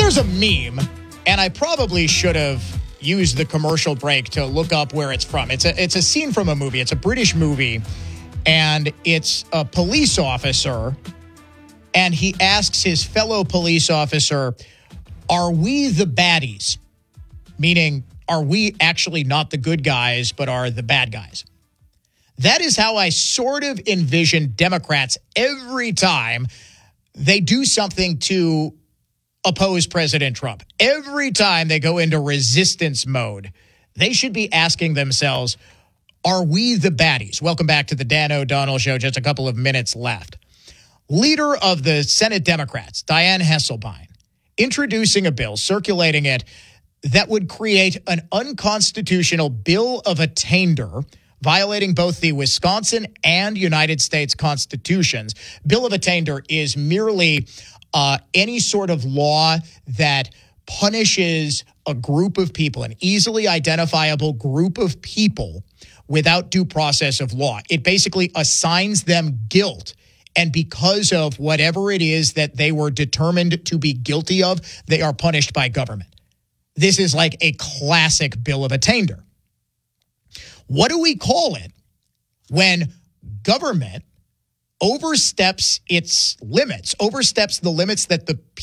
there's a meme, and I probably should have used the commercial break to look up where it's from. It's a scene from a movie. It's a British movie, and it's a police officer, and he asks his fellow police officer, "Are we the baddies?" Meaning, are we actually not the good guys, but are the bad guys? That is how I sort of envision Democrats every time they do something to oppose President Trump. Every time they go into resistance mode, they should be asking themselves, are we the baddies? Welcome back to the Dan O'Donnell Show. Just a couple of minutes left. Leader of the Senate Democrats, Dianne Hasselbein, introducing a bill, circulating it, that would create an unconstitutional bill of attainder, violating both the Wisconsin and United States constitutions. Bill of attainder is merely any sort of law that punishes a group of people, an easily identifiable group of people, without due process of law. It basically assigns them guilt. And because of whatever it is that they were determined to be guilty of, they are punished by government. This is like a classic bill of attainder. What do we call it when government oversteps its limits, oversteps the limits that the